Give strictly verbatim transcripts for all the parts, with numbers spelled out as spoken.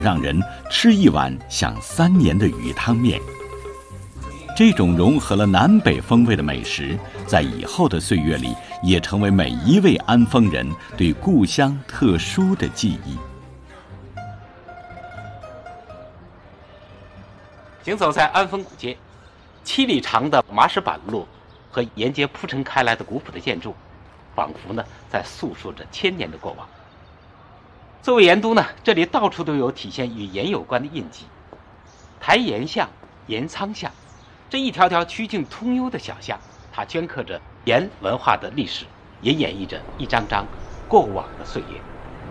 让人吃一碗想三年的鱼汤面。这种融合了南北风味的美食，在以后的岁月里，也成为每一位安丰人对故乡特殊的记忆。 行走在安丰古街，七里长的麻石板路和沿街铺陈开来的古朴的建筑，仿佛呢在诉说着千年的过往。作为盐都呢，这里到处都有体现与盐有关的印记，台盐巷、盐仓巷，这一条条曲径通幽的小巷，它镌刻着盐文化的历史，也演绎着一张张过往的岁月。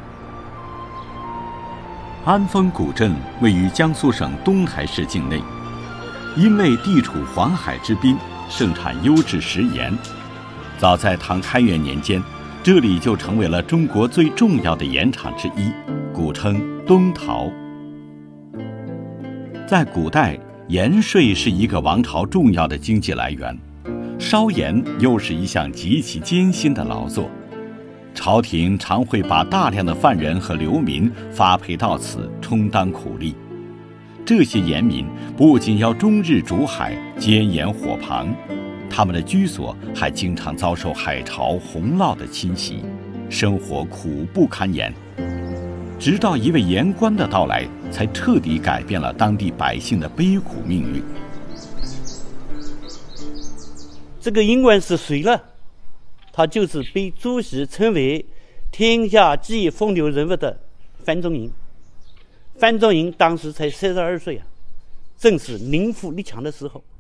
安丰古镇位于江苏省东台市境内，因为地处黄海之滨，盛产优质食盐。早在唐开元年间，这里就成为了中国最重要的盐场之一，古称东陶。在古代，盐税是一个王朝重要的经济来源，烧盐又是一项极其艰辛的劳作。朝廷常会把大量的犯人和流民发配到此，充当苦力。这些盐民不仅要终日煮海、煎盐火旁，他们的居所还经常遭受海潮、洪涝的侵袭，生活苦不堪言。直到一位盐官的到来，才彻底改变了当地百姓的悲苦命运。 这个盐官是谁呢？他就是被朱熹称为天下第一风流人物的范仲淹。范仲淹当时才三十二岁啊，正是宁富力强的时候。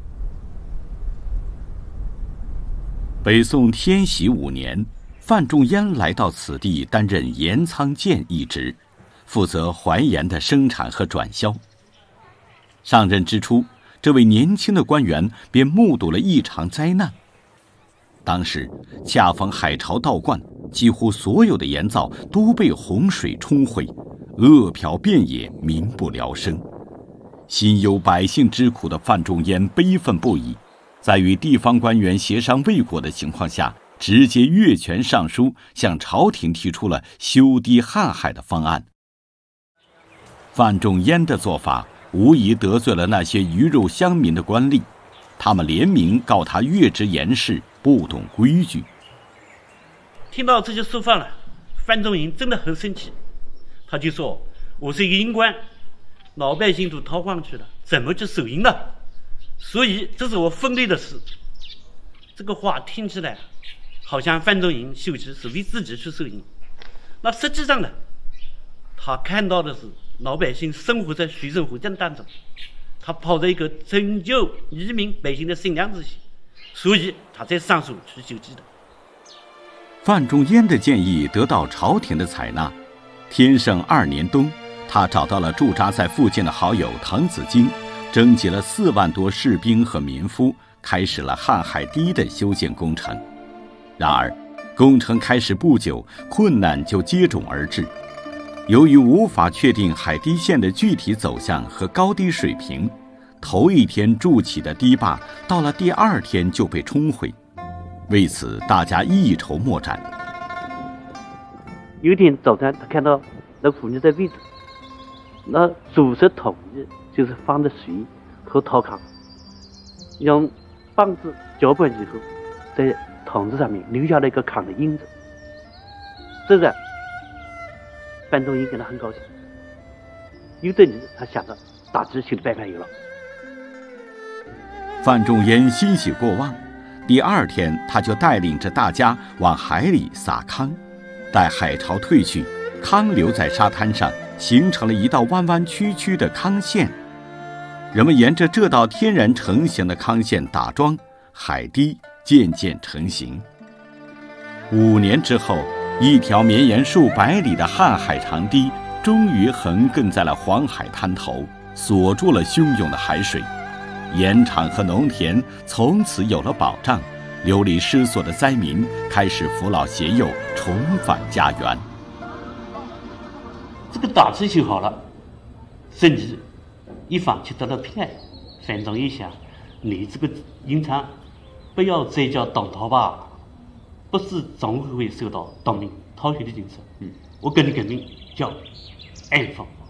北宋天禧五年，范仲淹来到此地担任盐仓监一职，负责淮盐的生产和转销。上任之初，这位年轻的官员便目睹了一场灾难。当时恰逢海潮倒灌，几乎所有的盐灶都被洪水冲毁，饿殍遍野，民不聊生。心忧百姓之苦的范仲淹悲愤不已，在与地方官员协商未果的情况下，直接越权上书，向朝廷提出了修堤瀚海的方案。范仲淹的做法无疑得罪了那些鱼肉乡民的官吏，他们联名告他越职盐事，不懂规矩。 听到这些说法了，范仲淹真的很生气，他就说：“我是一个盐官，老百姓都逃荒去了，怎么去收盐呢？所以这是我分内的事。”这个话听起来好像范仲淹修职是为自己去收盐，那实际上呢，他看到的是老百姓生活在水深火热当中，他抱着一个拯救黎民百姓的善良之心，所以他才上书去修职的。 范仲淹的建议得到朝廷的采纳。天圣二年冬，他找到了驻扎在附近的好友滕子京，征集了四万多士兵和民夫，开始了瀚海堤的修建工程。然而，工程开始不久，困难就接踵而至。由于无法确定海堤线的具体走向和高低水平，头一天筑起的堤坝，到了第二天就被冲毁。为此，大家一筹莫展。 有一天早上，他看到那妇女在喂猪，那煮食桶子就是放的水和陶糠，用棒子搅拌以后，在桶子上面留下了一个糠的印子。这个范仲淹感到很高兴，有的人他想着大致新的办法有了。 范仲淹欣喜过望，第二天他就带领着大家往海里撒糠。待海潮退去，糠留在沙滩上，形成了一道弯弯曲曲的糠线。人们沿着这道天然成型的糠线打桩，海堤渐渐成型。五年之后，一条绵延数百里的瀚海长堤终于横亘在了黄海滩头，锁住了汹涌的海水。盐场和农田从此有了保障，流离失所的灾民开始扶老携幼，重返家园。 这个大堤修好了，甚至一方就得到平安。范仲淹想，你这个盐场不要再叫东逃吧，不是总会受到东民逃学的警察。嗯，我跟你革命叫安丰。